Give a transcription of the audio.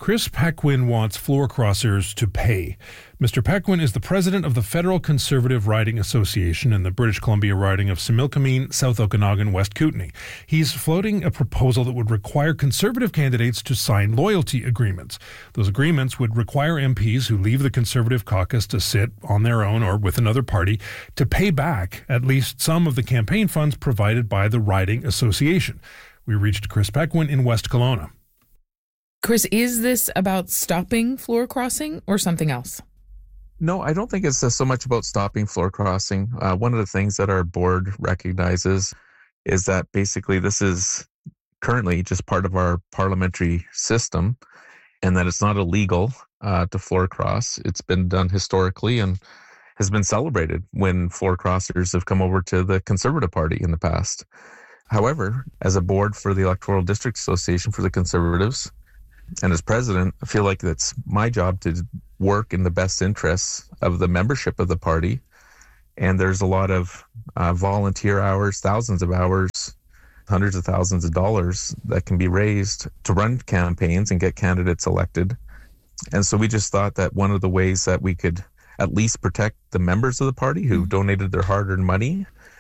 Chris Pequin wants floor crossers to pay. Mr. Pequin is the president of the Federal Conservative Riding Association in the British Columbia riding of Similkameen, South Okanagan, West Kootenay. He's floating a proposal that would require Conservative candidates to sign loyalty agreements. Those agreements would require MPs who leave the Conservative caucus to sit on their own or with another party to pay back at least some of the campaign funds provided by the riding association. We reached Chris Pequin in West Kelowna. Chris, is this about stopping floor crossing or something else? No, I don't think it's so much about stopping floor crossing. One of the things that our board recognizes is that basically this is currently just part of our parliamentary system and that it's not illegal to floor cross. It's been done historically and has been celebrated when floor crossers have come over to the Conservative Party in the past. However, as a board for the Electoral District Association for the Conservatives, and as president, I feel like it's my job to work in the best interests of the membership of the party. And there's a lot of volunteer hours, thousands of hours, hundreds of thousands of dollars that can be raised to run campaigns and get candidates elected. And so we just thought that one of the ways that we could at least protect the members of the party who donated their hard-earned money